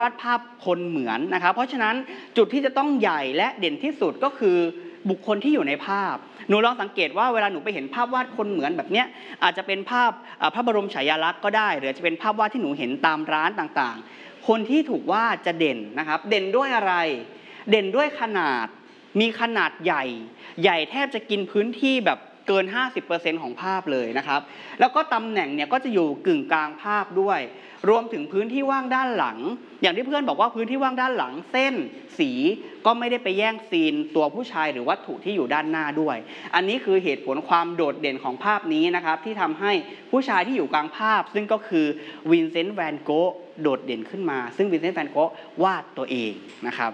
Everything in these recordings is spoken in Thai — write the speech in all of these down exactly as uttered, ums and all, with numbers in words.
วาดภาพคนเหมือนนะครับเพราะฉะนั้นจุดที่จะต้องใหญ่และเด่นที่สุดก็คือบุคคลที่อยู่ในภาพหนูลองสังเกตว่าเวลาหนูไปเห็นภาพวาดคนเหมือนแบบเนี้ยอาจจะเป็นภาพพระบรมฉายาลักษณ์ก็ได้หรือจะเป็นภาพวาดที่หนูเห็นตามร้านต่างๆคนที่ถูกวาดจะเด่นนะครับเด่นด้วยอะไรเด่นด้วยขนาดมีขนาดใหญ่ใหญ่แทบจะกินพื้นที่แบบเกิน ห้าสิบเปอร์เซ็นต์ ของภาพเลยนะครับแล้วก็ตำแหน่งเนี่ยก็จะอยู่กึ่งกลางภาพด้วยรวมถึงพื้นที่ว่างด้านหลังอย่างที่เพื่อนบอกว่าพื้นที่ว่างด้านหลังเส้นสีก็ไม่ได้ไปแย่งซีนตัวผู้ชายหรือวัตถุที่อยู่ด้านหน้าด้วยอันนี้คือเหตุผลความโดดเด่นของภาพนี้นะครับที่ทำให้ผู้ชายที่อยู่กลางภาพซึ่งก็คือวินเซนต์แวนโกะโดดเด่นขึ้นมาซึ่งวินเซนต์แวนโกะวาดตัวเองนะครับ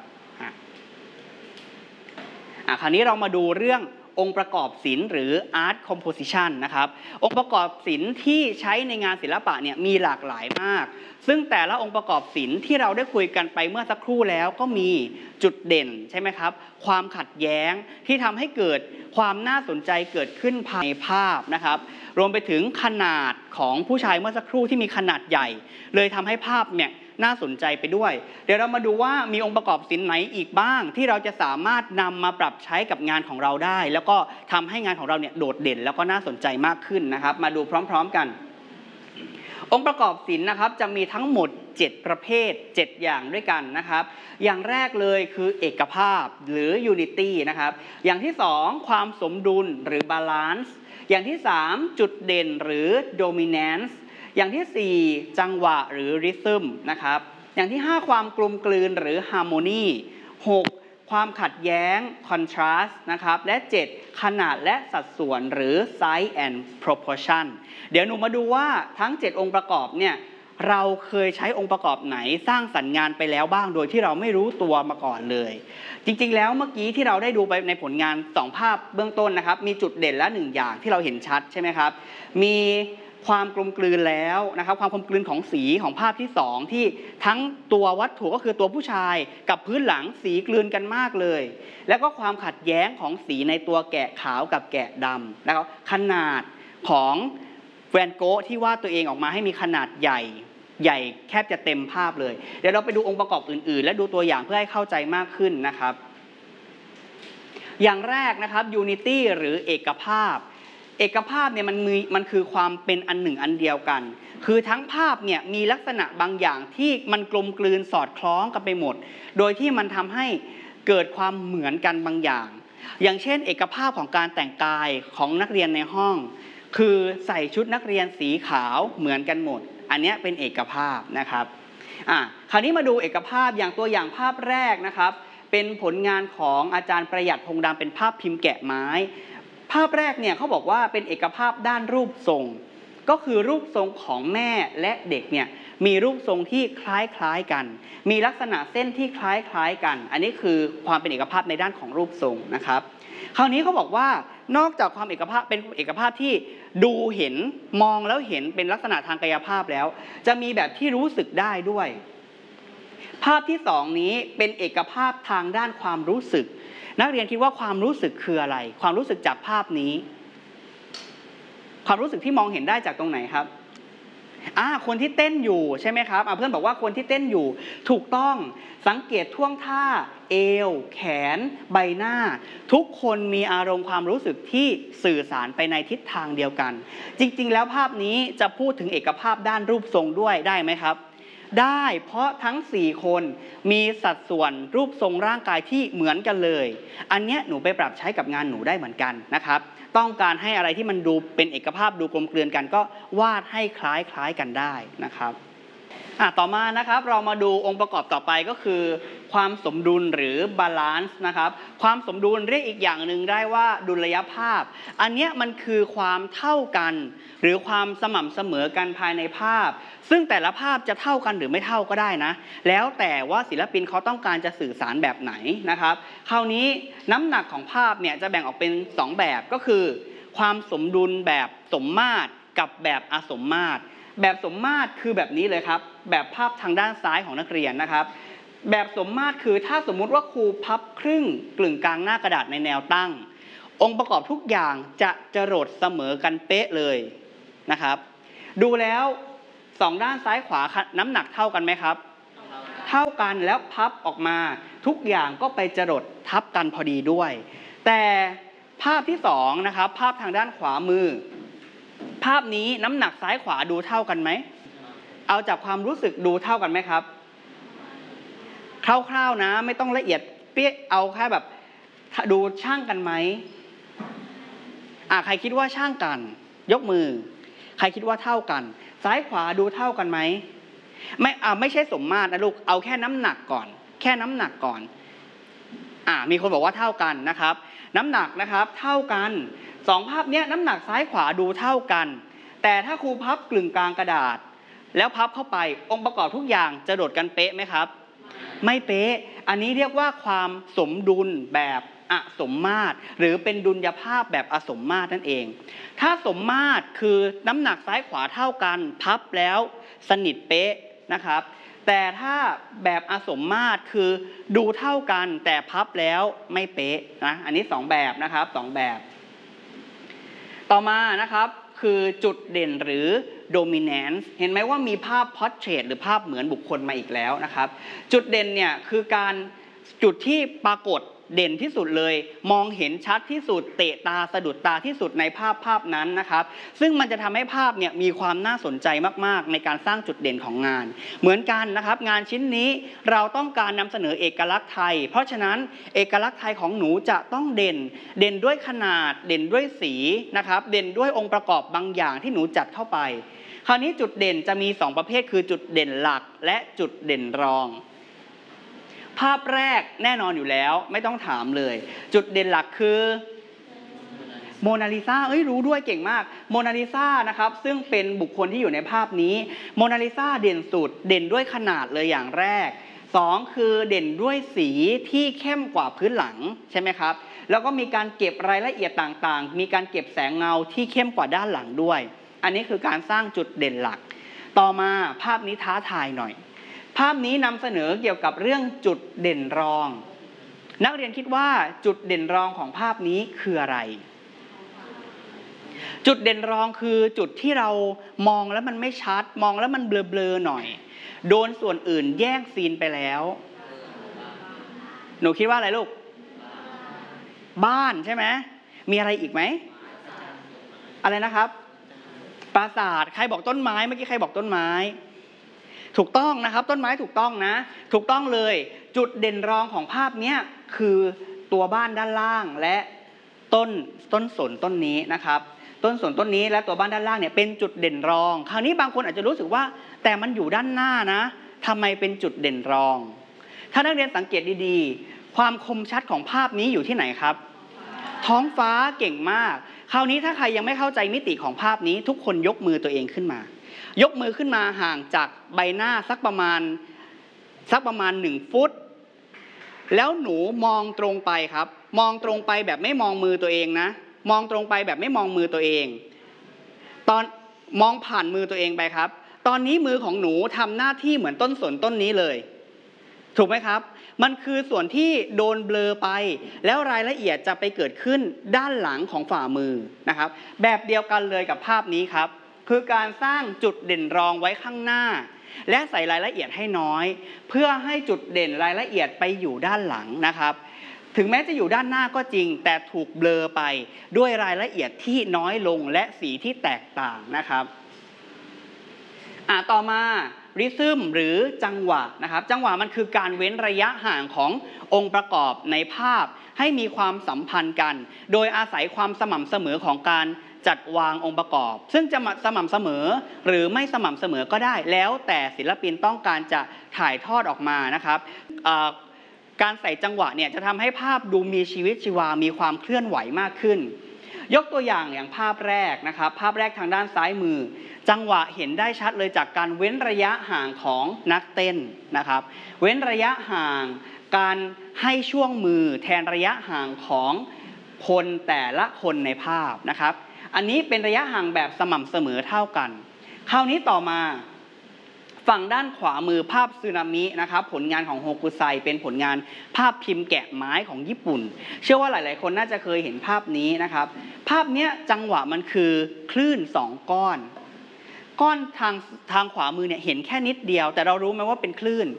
อ่ะคราวนี้เรามาดูเรื่ององค์ประกอบศิลป์หรือ Art Composition นะครับองค์ประกอบศิลป์ที่ใช้ในงานศิลปะเนี่ยมีหลากหลายมากซึ่งแต่ละองค์ประกอบศิลป์ที่เราได้คุยกันไปเมื่อสักครู่แล้วก็มีจุดเด่นใช่ไหมครับความขัดแย้งที่ทำให้เกิดความน่าสนใจเกิดขึ้นภายในภาพนะครับรวมไปถึงขนาดของผู้ชายเมื่อสักครู่ที่มีขนาดใหญ่เลยทำให้ภาพเนี่ยน่าสนใจไปด้วยเดี๋ยวเรามาดูว่ามีองค์ประกอบศิลป์ไหนอีกบ้างที่เราจะสามารถนำมาปรับใช้กับงานของเราได้แล้วก็ทำให้งานของเราเนี่ยโดดเด่นแล้วก็น่าสนใจมากขึ้นนะครับมาดูพร้อมๆกันองค์ประกอบศิลป์นะครับจะมีทั้งหมดเจ็ดประเภทเจ็ดอย่างด้วยกันนะครับอย่างแรกเลยคือเอกภาพหรือ unity นะครับอย่างที่สองความสมดุลหรือ balance อย่างที่สามจุดเด่นหรือ dominanceอย่างที่สี่จังหวะหรือริทึมนะครับอย่างที่ห้าความกลมกลืนหรือฮาร์โมนีหกความขัดแย้ง contrast นะครับและเจ็ดขนาดและสัดส่วนหรือ size and proportion เดี๋ยวหนูมาดูว่าทั้งเจ็ดองค์ประกอบเนี่ยเราเคยใช้องค์ประกอบไหนสร้างสรรค์งานไปแล้วบ้างโดยที่เราไม่รู้ตัวมาก่อนเลยจริงๆแล้วเมื่อกี้ที่เราได้ดูไปในผลงานสองภาพเบื้องต้นนะครับมีจุดเด่นและหนึ่งอย่างที่เราเห็นชัดใช่ไหมครับมีความกลมกลืนแล้วนะครับความกลมกลืนของสีของภาพที่สองที่ทั้งตัววัตถุก็คือตัวผู้ชายกับพื้นหลังสีกลืนกันมากเลยแล้วก็ความขัดแย้งของสีในตัวแกะขาวกับแกะดำแล้วก็ขนาดของแวนโกะที่วาดตัวเองออกมาให้มีขนาดใหญ่ใหญ่แทบจะเต็มภาพเลยเดี๋ยวเราไปดูองค์ประกอบอื่นๆและดูตัวอย่างเพื่อให้เข้าใจมากขึ้นนะครับอย่างแรกนะครับ Unity หรือเอกภาพเอกภาพเนี่ยมันมีมันคือความเป็นอันหนึ่งอันเดียวกันคือทั้งภาพเนี่ยมีลักษณะบางอย่างที่มันกลมกลืนสอดคล้องกันไปหมดโดยที่มันทำให้เกิดความเหมือนกันบางอย่างอย่างเช่นเอกภาพของการแต่งกายของนักเรียนในห้องคือใส่ชุดนักเรียนสีขาวเหมือนกันหมดอันนี้เป็นเอกภาพนะครับอ่ะคราวนี้มาดูเอกภาพอย่างตัวอย่างภาพแรกนะครับเป็นผลงานของอาจารย์ประหยัดพงษ์ดำเป็นภาพพิมพ์แกะไม้ภาพแรกเนี่ยเขาบอกว่าเป็นเอกภาพด้านรูปทรงก็คือรูปทรงของแม่และเด็กเนี่ยมีรูปทรงที่คล้ายๆกันมีลักษณะเส้นที่คล้ายๆกันอันนี้คือความเป็นเอกภาพในด้านของรูปทรงนะครับคราวนี้เขาบอกว่านอกจากความเอกภาพเป็นเอกภาพที่ดูเห็นมองแล้วเห็นเป็นลักษณะทางกายภาพแล้วจะมีแบบที่รู้สึกได้ด้วยภาพที่สองนี้เป็นเอกภาพทางด้านความรู้สึกนักเรียนคิดว่าความรู้สึกคืออะไรความรู้สึกจากภาพนี้ความรู้สึกที่มองเห็นได้จากตรงไหนครับอ่าคนที่เต้นอยู่ใช่ไหมครับอ่าเพื่อนบอกว่าคนที่เต้นอยู่ถูกต้องสังเกตท่วงท่าเอวแขนใบหน้าทุกคนมีอารมณ์ความรู้สึกที่สื่อสารไปในทิศทางเดียวกันจริงๆแล้วภาพนี้จะพูดถึงเอกภาพด้านรูปทรงด้วยได้ไหมครับได้เพราะทั้งสี่คนมีสัดส่วนรูปทรงร่างกายที่เหมือนกันเลยอันนี้หนูไปปรับใช้กับงานหนูได้เหมือนกันนะครับต้องการให้อะไรที่มันดูเป็นเอกภาพดูกลมกลืนกันก็วาดให้คล้ายคล้ายกันได้นะครับอ่ะต่อมานะครับเรามาดูองค์ประกอบต่อไปก็คือความสมดุลหรือบาลานซ์นะครับความสมดุลเรียกอีกอย่างหนึ่งได้ว่าดุลยภาพอันนี้มันคือความเท่ากันหรือความสม่ำเสมอกันภายในภาพซึ่งแต่ละภาพจะเท่ากันหรือไม่เท่าก็ได้นะแล้วแต่ว่าศิลปินเขาต้องการจะสื่อสารแบบไหนนะครับคราวนี้น้ำหนักของภาพเนี่ยจะแบ่งออกเป็นสองแบบก็คือความสมดุลแบบสมมาตรกับแบบอสมมาตรแบบสมมาตรคือแบบนี้เลยครับแบบภาพทางด้านซ้ายของนักเรียนนะครับแบบสมมาตรคือถ้าสมมุติว่าครูพับครึ่งกลึงกลางหน้ากระดาษในแนวตั้งองค์ประกอบทุกอย่างจะจรดเสมอกันเป๊ะเลยนะครับดูแล้วสองด้านซ้ายขวาน้ำหนักเท่ากันไหมครับเท่ากันแล้วพับออกมาทุกอย่างก็ไปจรดทับกันพอดีด้วยแต่ภาพที่สองนะครับภาพทางด้านขวามือภาพนี้น้ำหนักซ้ายขวาดูเท่ากันไหมเอาจากความรู้สึกดูเท่ากันไหมครับคร่าวๆนะไม่ต้องละเอียดเปี้ยเอาแค่แบบดูช่างกันไหมอ่ะใครคิดว่าช่างกันยกมือใครคิดว่าเท่ากันซ้ายขวาดูเท่ากันไหมไม่อ่าไม่ใช่สมมาตรนะลูกเอาแค่น้ำหนักก่อนแค่น้ำหนักก่อนอ่ามีคนบอกว่าเท่ากันนะครับน้ำหนักนะครับเท่ากันสองภาพเนี้ยน้ำหนักซ้ายขวาดูเท่ากันแต่ถ้าครูพับกลึงกลางกระดาษแล้วพับเข้าไปองค์ประกอบทุกอย่างจะโดดกันเป๊ะไหมครับไม่เป๊ะอันนี้เรียกว่าความสมดุลแบบอสมมาตรหรือเป็นดุลยภาพแบบอสมมาตรนั่นเองถ้าสมมาตรคือน้ำหนักซ้ายขวาเท่ากันพับแล้วสนิทเป๊ะนะครับแต่ถ้าแบบอสมมาตรคือดูเท่ากันแต่พับแล้วไม่เป๊ะนะอันนี้สองแบบนะครับสองแบบต่อมานะครับคือจุดเด่นหรือ dominance เห็นไหมว่ามีภาพ portrait หรือภาพเหมือนบุคคลมาอีกแล้วนะครับจุดเด่นเนี่ยคือการจุดที่ปรากฏเด่นที่สุดเลยมองเห็นชัดที่สุดเตะตาสะดุดตาที่สุดในภาพภาพนั้นนะครับซึ่งมันจะทำให้ภาพเนี่ยมีความน่าสนใจมากๆในการสร้างจุดเด่นของงานเหมือนกันนะครับงานชิ้นนี้เราต้องการนำเสนอเอกลักษณ์ไทยเพราะฉะนั้นเอกลักษณ์ไทยของหนูจะต้องเด่นเด่นด้วยขนาดเด่นด้วยสีนะครับเด่นด้วยองค์ประกอบบางอย่างที่หนูจัดเข้าไปคราวนี้จุดเด่นจะมีสองประเภทคือจุดเด่นหลักและจุดเด่นรองภาพแรกแน่นอนอยู่แล้วไม่ต้องถามเลยจุดเด่นหลักคือโมนาลิซาเอ้ยรู้ด้วยเก่งมากโมนาลิซานะครับซึ่งเป็นบุคคลที่อยู่ในภาพนี้โมนาลิซาเด่นสุดเด่นด้วยขนาดเลยอย่างแรกสองคือเด่นด้วยสีที่เข้มกว่าพื้นหลังใช่ไหมครับแล้วก็มีการเก็บรายละเอียดต่างๆมีการเก็บแสงเงาที่เข้มกว่าด้านหลังด้วยอันนี้คือการสร้างจุดเด่นหลักต่อมาภาพนี้ท้าทายหน่อยภาพนี้นำเสนอเกี่ยวกับเรื่องจุดเด่นรองนักเรียนคิดว่าจุดเด่นรองของภาพนี้คืออะไรจุดเด่นรองคือจุดที่เรามองแล้วมันไม่ชัดมองแล้วมันเบลอๆหน่อยโดนส่วนอื่นแย่งซีนไปแล้วหนูคิดว่าอะไรลูกบ้านใช่ไหมมีอะไรอีกไหมอะไรนะครับปราสาทใครบอกต้นไม้เมื่อกี้ใครบอกต้นไม้ถูกต้องนะครับต้นไม้ถูกต้องนะถูกต้องเลยจุดเด่นรองของภาพนี้คือตัวบ้านด้านล่างและต้นต้นสนต้นนี้นะครับต้นสนต้นนี้และตัวบ้านด้านล่างเนี่ยเป็นจุดเด่นรองคราวนี้บางคนอาจจะรู้สึกว่าแต่มันอยู่ด้านหน้านะทำไมเป็นจุดเด่นรองถ้านักเรียนสังเกตดีๆความคมชัดของภาพนี้อยู่ที่ไหนครับท้องฟ้าเก่งมากคราวนี้ถ้าใครยังไม่เข้าใจมิติของภาพนี้ทุกคนยกมือตัวเองขึ้นมายกมือขึ้นมาห่างจากใบหน้าสักประมาณสักประมาณหนึ่งฟุตแล้วหนูมองตรงไปครับมองตรงไปแบบไม่มองมือตัวเองนะมองตรงไปแบบไม่มองมือตัวเองตอนมองผ่านมือตัวเองไปครับตอนนี้มือของหนูทำหน้าที่เหมือนต้นสนต้นนี้เลยถูกไหมครับมันคือส่วนที่โดนเบลอไปแล้วรายละเอียดจะไปเกิดขึ้นด้านหลังของฝ่ามือนะครับแบบเดียวกันเลยกับภาพนี้ครับคือการสร้างจุดเด่นรองไว้ข้างหน้าและใส่รายละเอียดให้น้อยเพื่อให้จุดเด่นรายละเอียดไปอยู่ด้านหลังนะครับถึงแม้จะอยู่ด้านหน้าก็จริงแต่ถูกเบลอไปด้วยรายละเอียดที่น้อยลงและสีที่แตกต่างนะครับอ่าต่อมาริทึมหรือจังหวะนะครับจังหวะมันคือการเว้นระยะห่างขององค์ประกอบในภาพให้มีความสัมพันธ์กันโดยอาศัยความสม่ำเสมอของการจัดวางองค์ประกอบซึ่งจะสม่ำเสมอหรือไม่สม่ำเสมอก็ได้แล้วแต่ศิลปินต้องการจะถ่ายทอดออกมานะครับการใส่จังหวะเนี่ยจะทำให้ภาพดูมีชีวิตชีวามีความเคลื่อนไหวมากขึ้นยกตัวอย่างอย่างภาพแรกนะครับภาพแรกทางด้านซ้ายมือจังหวะเห็นได้ชัดเลยจากการเว้นระยะห่างของนักเต้นนะครับเว้นระยะห่างการให้ช่วงมือแทนระยะห่างของคนแต่ละคนในภาพนะครับอันนี้เป็นระยะห่างแบบสม่ำเสมอเท่ากันคราวนี้ต่อมาฝั่งด้านขวามือภาพสึนามินะครับผลงานของโฮกุไซเป็นผลงานภาพพิมพ์แกะไม้ของญี่ปุ่นเชื่อว่าหลายๆคนน่าจะเคยเห็นภาพนี้นะครับภาพนี้จังหวะมันคือคลื่นสองก้อนก้อนทางทางขวามือเนี่ยเห็นแค่นิดเดียวแต่เรารู้ไหมว่าเป็นคลื่น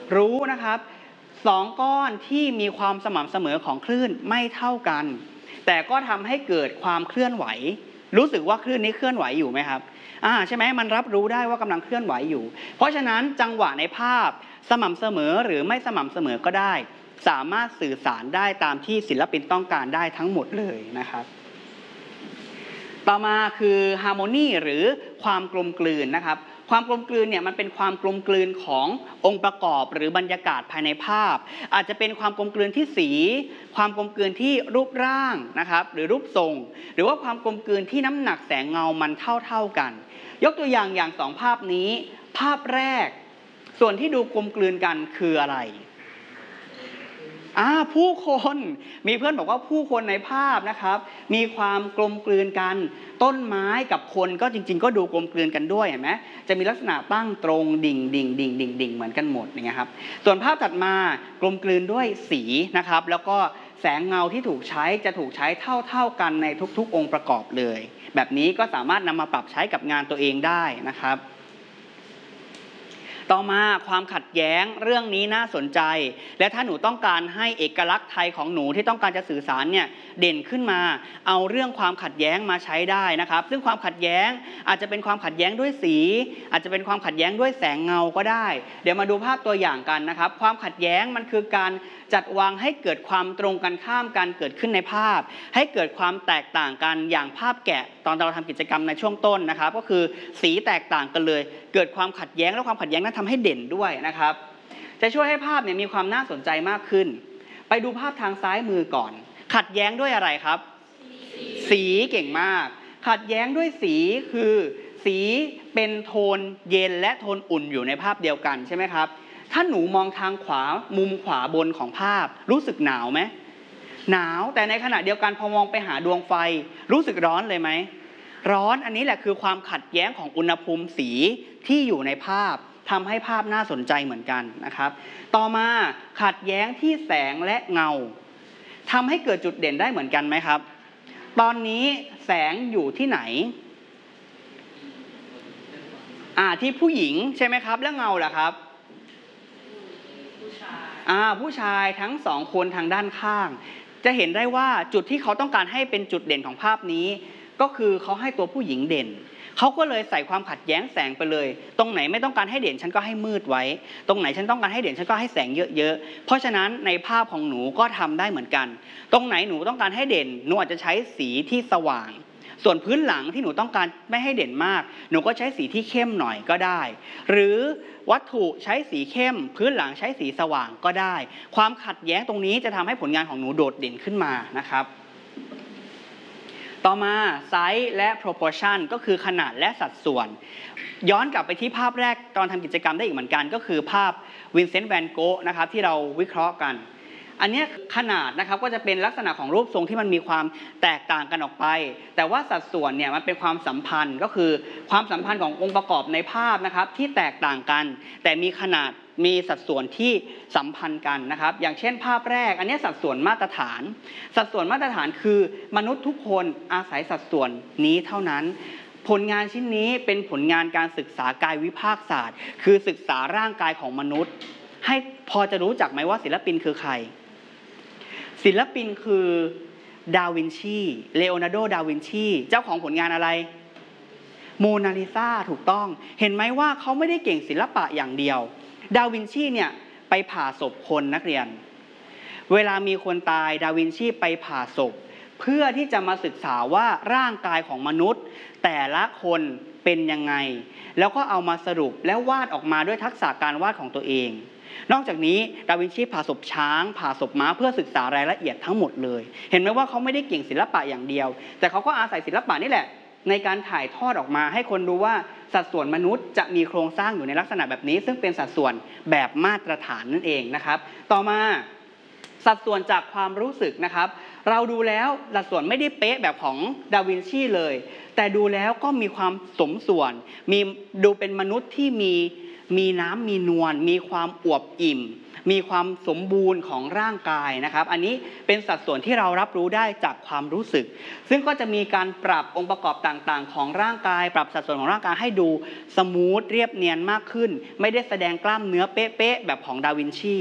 รู้นะครับสองก้อนที่มีความสม่ำเสมอของคลื่นไม่เท่ากันแต่ก็ทำให้เกิดความเคลื่อนไหวรู้สึกว่าคลื่นนี้เคลื่อนไหวอยู่ไหมครับอ่าใช่ไหมมันรับรู้ได้ว่ากำลังเคลื่อนไหวอยู่เพราะฉะนั้นจังหวะในภาพสม่ำเสมอหรือไม่สม่ำเสมอก็ได้สามารถสื่อสารได้ตามที่ศิลปินต้องการได้ทั้งหมดเลยนะครับต่อมาคือฮาร์โมนีหรือความกลมกลืนนะครับความกลมกลืนเนี่ยมันเป็นความกลมกลืนขององค์ประกอบหรือบรรยากาศภายในภาพอาจจะเป็นความกลมกลืนที่สีความกลมกลืนที่รูปร่างนะครับหรือรูปทรงหรือว่าความกลมกลืนที่น้ำหนักแสงเงามันเท่าๆกันยกตัวอย่างอย่างสองภาพนี้ภาพแรกส่วนที่ดูกลมกลืนกันคืออะไรอ่าผู้คนมีเพื่อนบอกว่าผู้คนในภาพนะครับมีความกลมกลืนกันต้นไม้กับคนก็จริงๆก็ดูกลมกลืนกันด้วยเห็นไหมจะมีลักษณะตั้งตรงดิ่งดิ่งดิ่งดิ่งดิ่งเหมือนกันหมดอย่างเงี้ยครับส่วนภาพถัดมากลมกลืนด้วยสีนะครับแล้วก็แสงเงาที่ถูกใช้จะถูกใช้เท่าๆกันในทุกๆองค์ประกอบเลยแบบนี้ก็สามารถนำมาปรับใช้กับงานตัวเองได้นะครับต่อมาความขัดแย้งเรื่องนี้น่าสนใจและถ้าหนูต้องการให้เอกลักษณ์ไทยของหนูที่ต้องการจะสื่อสารเนี่ยเด่นขึ้นมาเอาเรื่องความขัดแย้งมาใช้ได้นะครับซึ่งความขัดแย้งอาจจะเป็นความขัดแย้งด้วยสีอาจจะเป็นความขัดแย้งด้วยแสงเงาก็ได้เดี๋ยวมาดูภาพตัวอย่างกันนะครับความขัดแย้งมันคือการจัดวางให้เกิดความตรงกันข้ามกันเกิดขึ้นในภาพให้เกิดความแตกต่างกันอย่างภาพแกะตอนเราทำกิจกรรมในช่วงต้นนะครับก็คือสีแตกต่างกันเลยเกิดความขัดแย้งและความขัดแย้งนั้นทำให้เด่นด้วยนะครับจะช่วยให้ภาพเนี่ยมีความน่าสนใจมากขึ้นไปดูภาพทางซ้ายมือก่อนขัดแย้งด้วยอะไรครับสีเก่งมากขัดแย้งด้วยสีคือสีเป็นโทนเย็นและโทนอุ่นอยู่ในภาพเดียวกันใช่ไหมครับถ้าหนูมองทางขวามุมขวาบนของภาพรู้สึกหนาวไหมหนาวแต่ในขณะเดียวกันพอมองไปหาดวงไฟรู้สึกร้อนเลยไหมร้อนอันนี้แหละคือความขัดแย้งของอุณหภูมิสีที่อยู่ในภาพทำให้ภาพน่าสนใจเหมือนกันนะครับต่อมาขัดแย้งที่แสงและเงาทำให้เกิดจุดเด่นได้เหมือนกันไหมครับตอนนี้แสงอยู่ที่ไหนอ่าที่ผู้หญิงใช่ไหมครับแล้วเงาล่ะครับอ่าผู้ชายทั้งสองคนทางด้านข้างจะเห็นได้ว่าจุดที่เขาต้องการให้เป็นจุดเด่นของภาพนี้ก็คือเขาให้ตัวผู้หญิงเด่นเขาก็เลยใส่ความขัดแย้งแสงไปเลยตรงไหนไม่ต้องการให้เด่นฉันก็ให้มืดไว้ตรงไหนฉันต้องการให้เด่นฉันก็ให้แสงเยอะๆเพราะฉะนั้นในภาพของหนูก็ทำได้เหมือนกันตรงไหนหนูต้องการให้เด่นหนูอาจจะใช้สีที่สว่างส่วนพื้นหลังที่หนูต้องการไม่ให้เด่นมากหนูก็ใช้สีที่เข้มหน่อยก็ได้หรือวัตถุใช้สีเข้มพื้นหลังใช้สีสว่างก็ได้ความขัดแย้งตรงนี้จะทำให้ผลงานของหนูโดดเด่นขึ้นมานะครับต่อมาไซส์และ proportion ก็คือขนาดและสัดส่วนย้อนกลับไปที่ภาพแรกตอนทำกิจกรรมได้อีกเหมือนกันก็คือภาพวินเซนต์แวนโกะนะครับที่เราวิเคราะห์กันอันนี้ขนาดนะครับก็จะเป็นลักษณะของรูปทรงที่มันมีความแตกต่างกันออกไปแต่ว่าสัดส่วนเนี่ยมันเป็นความสัมพันธ์ก็คือความสัมพันธ์ขององค์ประกอบในภาพนะครับที่แตกต่างกันแต่มีขนาดมีสัดส่วนที่สัมพันธ์กันนะครับอย่างเช่นภาพแรกอันนี้สัดส่วนมาตรฐานสัดส่วนมาตรฐานคือมนุษย์ทุกคนอาศัยสัดส่วนนี้เท่านั้นผลงานชิ้นนี้เป็นผลงานการศึกษากายวิภาคศาสตร์คือศึกษาร่างกายของมนุษย์ให้พอจะรู้จักไหมว่าศิลปินคือใครศิลปินคือดาวินชีเลโอนาร์โด ดาวินชีเจ้าของผลงานอะไรโมนาลิซาถูกต้องเห็นไหมว่าเขาไม่ได้เก่งศิลปะอย่างเดียวดาวินชีเนี่ยไปผ่าศพคนนักเรียนเวลามีคนตายดาวินชีไปผ่าศพเพื่อที่จะมาศึกษาว่าร่างกายของมนุษย์แต่ละคนเป็นยังไงแล้วก็เอามาสรุปแล้ววาดออกมาด้วยทักษะการวาดของตัวเองนอกจากนี้ดาวินชีผ่าศพช้างผ่าศพม้าเพื่อศึกษารายละเอียดทั้งหมดเลยเห็นไหมว่าเขาไม่ได้เก่งศิลปะอย่างเดียวแต่เขาก็อาศัยศิลปะนี่แหละในการถ่ายทอดออกมาให้คนรู้ว่าสัดส่วนมนุษย์จะมีโครงสร้างอยู่ในลักษณะแบบนี้ซึ่งเป็นสัดส่วนแบบมาตรฐานนั่นเองนะครับต่อมาสัดส่วนจากความรู้สึกนะครับเราดูแล้วสัดส่วนไม่ได้เป๊ะแบบของดาวินชีเลยแต่ดูแล้วก็มีความสมส่วนมีดูเป็นมนุษย์ที่มีมีน้ำมีนวลมีความอวบอิ่มมีความสมบูรณ์ของร่างกายนะครับอันนี้เป็นสัดส่วนที่เรารับรู้ได้จากความรู้สึกซึ่งก็จะมีการปรับองค์ประกอบต่างๆของร่างกายปรับสัดส่วนของร่างกายให้ดูสมูทเรียบเนียนมากขึ้นไม่ได้แสดงกล้ามเนื้อเป๊ะๆแบบของดาวินชี